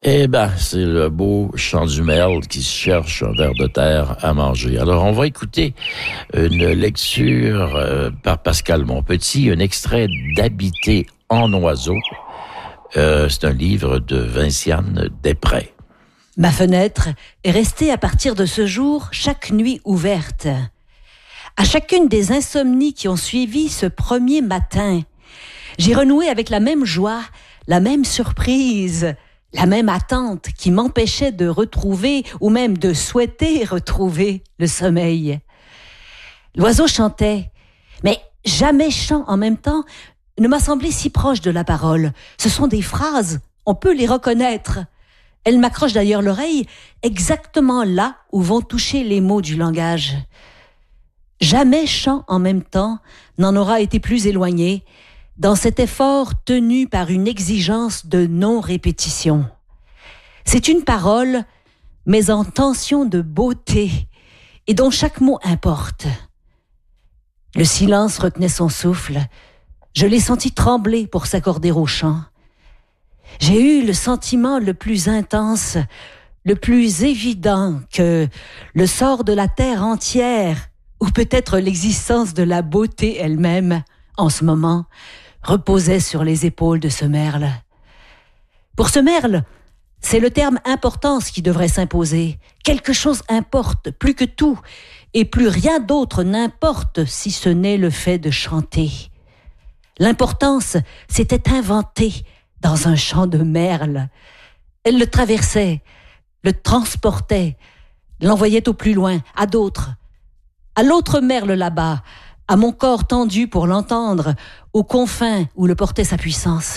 Eh ben, c'est le beau chant du merle qui cherche un ver de terre à manger. Alors, on va écouter une lecture par Pascal Monpetit, un extrait d'Habiter en oiseau. C'est un livre de Vinciane Després. Ma fenêtre est restée à partir de ce jour chaque nuit ouverte. À chacune des insomnies qui ont suivi ce premier matin, j'ai renoué avec la même joie, la même surprise, la même attente qui m'empêchait de retrouver ou même de souhaiter retrouver le sommeil. L'oiseau chantait, mais jamais chant en même temps ne m'a semblé si proche de la parole. Ce sont des phrases, on peut les reconnaître. Elles m'accrochent d'ailleurs l'oreille exactement là où vont toucher les mots du langage. Jamais chant en même temps n'en aura été plus éloigné dans cet effort tenu par une exigence de non-répétition. C'est une parole, mais en tension de beauté, et dont chaque mot importe. Le silence retenait son souffle. Je l'ai senti trembler pour s'accorder au chant. J'ai eu le sentiment le plus intense, le plus évident que le sort de la terre entière, ou peut-être l'existence de la beauté elle-même, en ce moment, reposait sur les épaules de ce merle. Pour ce merle, c'est le terme importance qui devrait s'imposer. Quelque chose importe, plus que tout, et plus rien d'autre n'importe si ce n'est le fait de chanter. L'importance s'était inventée dans un chant de merle. Elle le traversait, le transportait, l'envoyait au plus loin, à d'autres, à l'autre merle là-bas, à mon corps tendu pour l'entendre, aux confins où le portait sa puissance.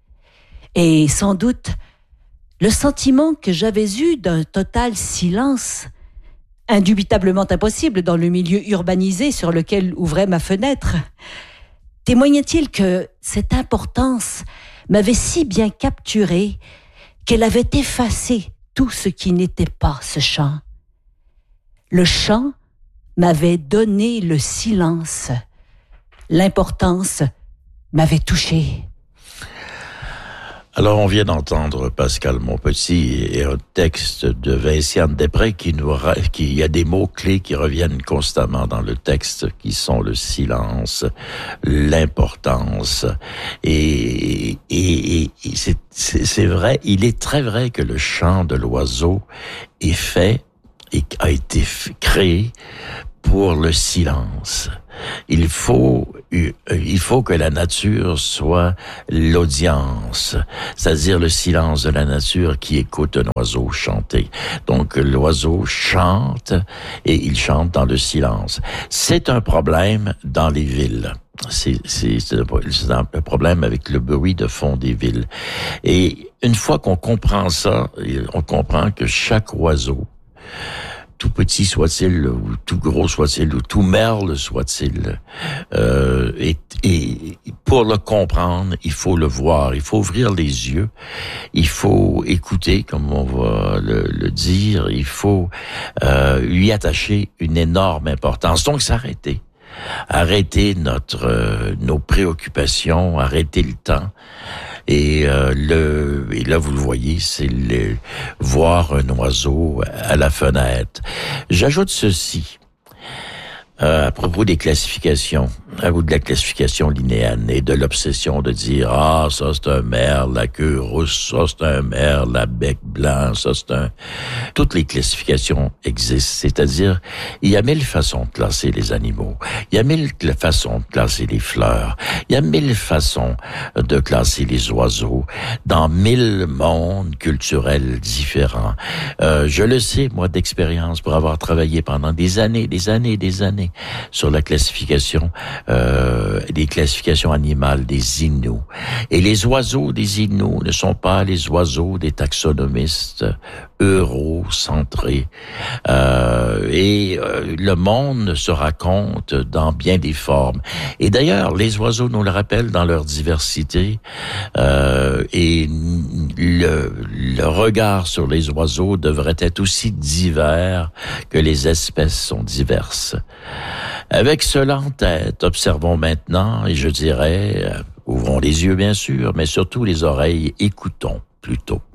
Et sans doute, le sentiment que j'avais eu d'un total silence, indubitablement impossible dans le milieu urbanisé sur lequel ouvrait ma fenêtre, témoignait-il que cette importance m'avait si bien capturé qu'elle avait effacé tout ce qui n'était pas ce chant. Le chant m'avait donné le silence. L'importance m'avait touché. Alors, on vient d'entendre Pascal Monpetit et un texte de Vinciane Després il y a des mots-clés qui reviennent constamment dans le texte, qui sont le silence, l'importance. Et c'est vrai, il est très vrai que le chant de l'oiseau est fait et a été créé pour le silence. Il faut que la nature soit l'audience, c'est-à-dire le silence de la nature qui écoute un oiseau chanter. Donc l'oiseau chante et il chante dans le silence. C'est un problème dans les villes. C'est un problème avec le bruit de fond des villes. Et une fois qu'on comprend ça, on comprend que chaque oiseau, tout petit soit-il, ou tout gros soit-il, ou tout merle soit-il, et pour le comprendre, il faut le voir, il faut ouvrir les yeux, il faut écouter, comme on va le dire, il faut lui attacher une énorme importance. Donc s'arrêter nos préoccupations, arrêter le temps. Et là, vous le voyez, c'est voir un oiseau à la fenêtre. J'ajoute ceci à propos des classifications, ou de la classification linéenne et de l'obsession de dire « Ah, ça c'est un merle, la queue rousse, ça c'est un merle, la bec blanc, ça c'est un... » Toutes les classifications existent, c'est-à-dire il y a 1000 façons de classer les animaux, il y a 1000 façons de classer les fleurs, il y a 1000 façons de classer les oiseaux dans 1000 mondes culturels différents. Je le sais, moi, d'expérience, pour avoir travaillé pendant des années sur la classification, des classifications animales des Inuits. Et les oiseaux des Inuits ne sont pas les oiseaux des taxonomistes eurocentrés. Le monde se raconte dans bien des formes. Et d'ailleurs, les oiseaux nous le rappellent dans leur diversité. Et le regard sur les oiseaux devrait être aussi divers que les espèces sont diverses. Avec cela en tête, observons maintenant, et je dirais, ouvrons les yeux bien sûr, mais surtout les oreilles, écoutons plutôt.